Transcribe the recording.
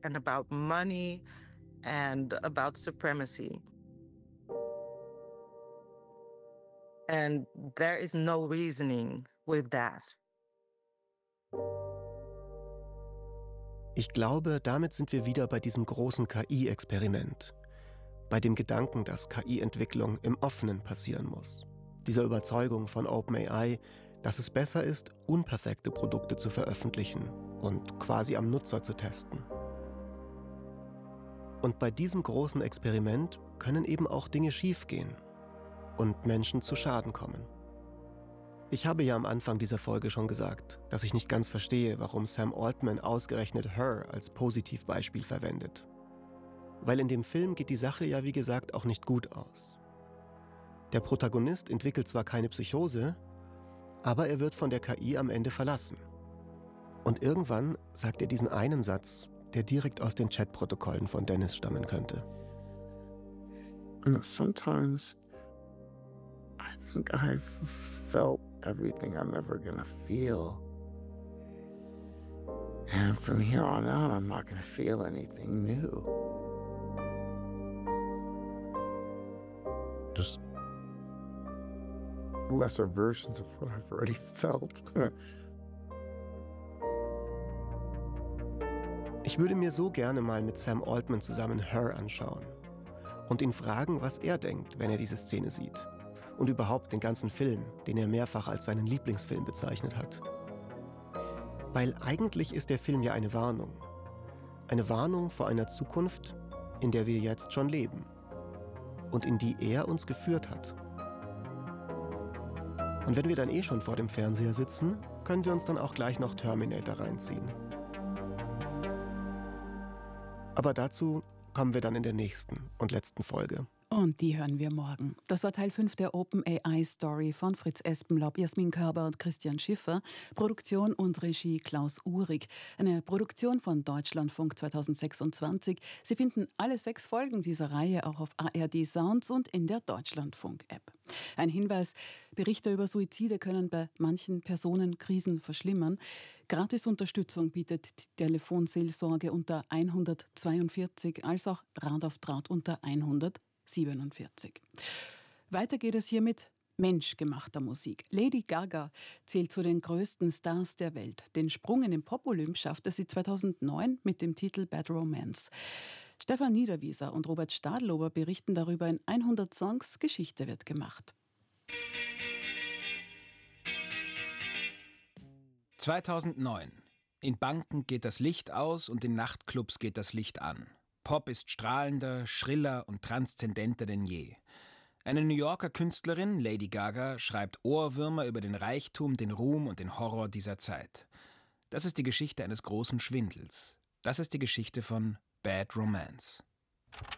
and about money and about supremacy. And there is no reasoning with that. Ich glaube, damit sind wir wieder bei diesem großen KI-Experiment. Bei dem Gedanken, dass KI-Entwicklung im Offenen passieren muss. Dieser Überzeugung von OpenAI, dass es besser ist, unperfekte Produkte zu veröffentlichen und quasi am Nutzer zu testen. Und bei diesem großen Experiment können eben auch Dinge schiefgehen und Menschen zu Schaden kommen. Ich habe ja am Anfang dieser Folge schon gesagt, dass ich nicht ganz verstehe, warum Sam Altman ausgerechnet Her als Positivbeispiel verwendet. Weil in dem Film geht die Sache ja wie gesagt auch nicht gut aus. Der Protagonist entwickelt zwar keine Psychose, aber er wird von der KI am Ende verlassen. Und irgendwann sagt er diesen einen Satz, der direkt aus den Chatprotokollen von Dennis stammen könnte. Sometimes I think I've felt everything I'm ever gonna feel. And from here on out, I'm not gonna feel anything new. Just lesser versions of what I've already felt. Ich würde mir so gerne mal mit Sam Altman zusammen Her anschauen und ihn fragen, was er denkt, wenn er diese Szene sieht. Und überhaupt den ganzen Film, den er mehrfach als seinen Lieblingsfilm bezeichnet hat. Weil eigentlich ist der Film ja eine Warnung. Eine Warnung vor einer Zukunft, in der wir jetzt schon leben. Und in die er uns geführt hat. Und wenn wir dann schon vor dem Fernseher sitzen, können wir uns dann auch gleich noch Terminator reinziehen. Aber dazu kommen wir dann in der nächsten und letzten Folge. Und die hören wir morgen. Das war Teil 5 der OpenAI-Story von Fritz Espenlaub, Jasmin Körber und Christian Schiffer. Produktion und Regie Klaus Uhrig. Eine Produktion von Deutschlandfunk 2026. Sie finden alle 6 Folgen dieser Reihe auch auf ARD Sounds und in der Deutschlandfunk-App. Ein Hinweis: Berichte über Suizide können bei manchen Personen Krisen verschlimmern. Gratis-Unterstützung bietet die Telefonseelsorge unter 142, als auch Rat auf Draht unter 147. Weiter geht es hier mit menschgemachter Musik. Lady Gaga zählt zu den größten Stars der Welt. Den Sprung in den Pop-Olymp schaffte sie 2009 mit dem Titel Bad Romance. Stefan Niederwieser und Robert Stadlober berichten darüber in 100 Songs. Geschichte wird gemacht. 2009. In Banken geht das Licht aus und in Nachtclubs geht das Licht an. Pop ist strahlender, schriller und transzendenter denn je. Eine New Yorker Künstlerin, Lady Gaga, schreibt Ohrwürmer über den Reichtum, den Ruhm und den Horror dieser Zeit. Das ist die Geschichte eines großen Schwindels. Das ist die Geschichte von Bad Romance.